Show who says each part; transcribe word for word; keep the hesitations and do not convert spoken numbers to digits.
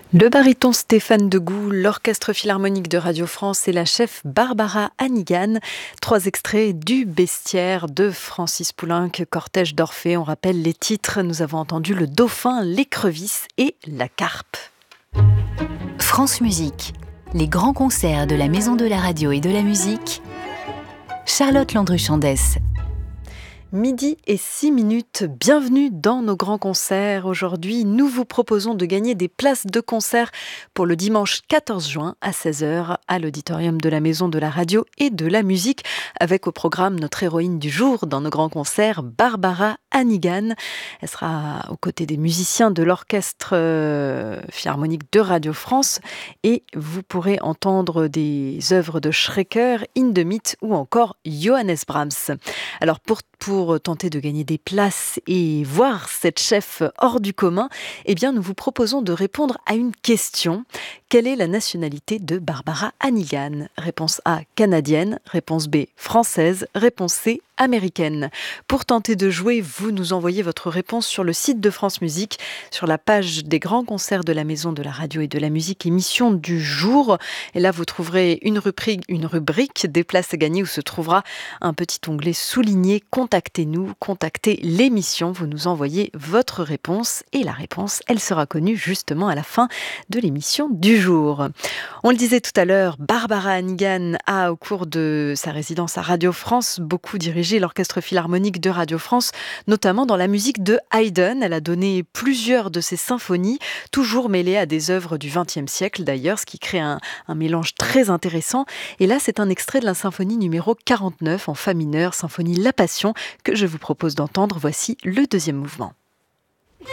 Speaker 1: Le baryton Stéphane Degout, l'Orchestre Philharmonique de Radio France et la chef Barbara Hannigan. Trois extraits du Bestiaire de Francis Poulenc, Cortège d'Orphée. On rappelle les titres. Nous avons entendu le Dauphin, l'écrevisse et la carpe.
Speaker 2: France Musique, les grands concerts de la Maison de la Radio et de la Musique. Charlotte Landru-Chandès.
Speaker 1: Midi et six minutes, bienvenue dans nos grands concerts. Aujourd'hui, nous vous proposons de gagner des places de concert pour le dimanche quatorze juin à seize heures à l'auditorium de la Maison de la Radio et de la Musique, avec au programme notre héroïne du jour dans nos grands concerts, Barbara Hannigan. Elle sera aux côtés des musiciens de l'Orchestre Philharmonique de Radio France et vous pourrez entendre des œuvres de Schreker, Hindemith ou encore Johannes Brahms. Alors pour Pour tenter de gagner des places et voir cette chef hors du commun, eh bien nous vous proposons de répondre à une question. Quelle est la nationalité de Barbara Hannigan ? Réponse A, canadienne. Réponse B, française. Réponse C, américaine. Pour tenter de jouer, vous nous envoyez votre réponse sur le site de France Musique, sur la page des grands concerts de la Maison de la Radio et de la Musique, émission du jour. Et là, vous trouverez une rubrique, une rubrique des places à gagner où se trouvera un petit onglet souligné « Contactez-nous », contactez l'émission. Vous nous envoyez votre réponse et la réponse, elle sera connue justement à la fin de l'émission du jour. On le disait tout à l'heure, Barbara Hannigan a, au cours de sa résidence à Radio France, beaucoup dirigé l'Orchestre Philharmonique de Radio France, notamment dans la musique de Haydn. Elle a donné plusieurs de ses symphonies, toujours mêlées à des œuvres du vingtième siècle d'ailleurs, ce qui crée un, un mélange très intéressant. Et là, c'est un extrait de la symphonie numéro quarante-neuf en fa mineur, symphonie La Passion, que je vous propose d'entendre. Voici le deuxième mouvement.